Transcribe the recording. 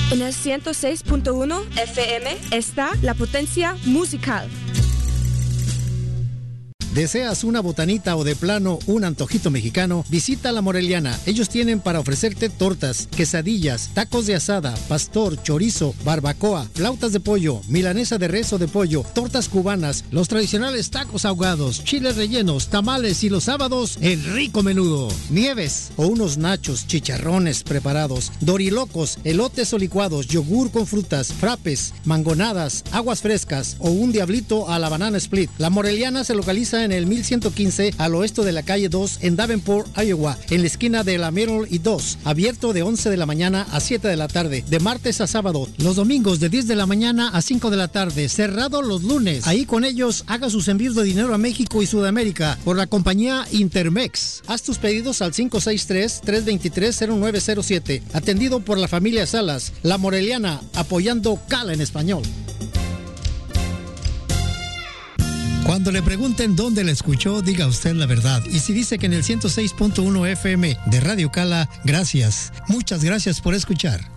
En el 106.1 FM está la potencia musical. ¿Deseas una botanita o de plano un antojito mexicano? Visita La Moreliana. Ellos tienen para ofrecerte tortas, quesadillas, tacos de asada, pastor, chorizo, barbacoa, flautas de pollo, milanesa de res o de pollo, tortas cubanas, los tradicionales tacos ahogados, chiles rellenos, tamales y los sábados, el rico menudo. Nieves o unos nachos, chicharrones preparados, dorilocos, elotes o licuados, yogur con frutas, frapes, mangonadas, aguas frescas o un diablito a la banana split. La Moreliana se localiza en el 1115 al oeste de la calle 2 en Davenport, Iowa, en la esquina de la Merrill y 2, abierto de 11 de la mañana a 7 de la tarde, de martes a sábado, los domingos de 10 de la mañana a 5 de la tarde, cerrado los lunes. Ahí con ellos haga sus envíos de dinero a México y Sudamérica por la compañía Intermex. Haz tus pedidos al 563-323-0907, atendido por la familia Salas. La Moreliana, apoyando Cala en español. Cuando le pregunten dónde la escuchó, diga usted la verdad. Y si dice que en el 106.1 FM de Radio Cala, gracias. Muchas gracias por escuchar.